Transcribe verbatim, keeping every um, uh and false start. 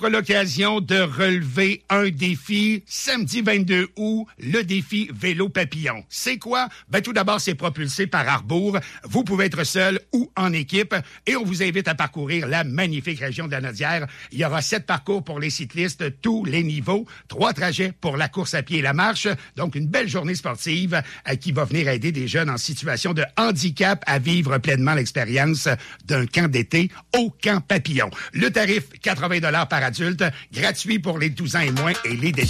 l'occasion de relever un défi samedi vingt-deux août, le défi vélo papillon. C'est quoi? Ben tout d'abord, c'est propulsé par Arbour. Vous pouvez être seul ou en équipe et on vous invite à parcourir la magnifique région de la Nodière. Il y aura sept parcours pour les cyclistes, tous les niveaux, trois trajets pour la course à pied et la marche. Donc une belle journée sportive euh, qui va venir aider des jeunes en situation de handicap à vivre pleinement l'expérience d'un camp d'été au camp papillon. Le tarif quatre-vingts dollars par adulte, gratuit pour les douze ans et moins et les détails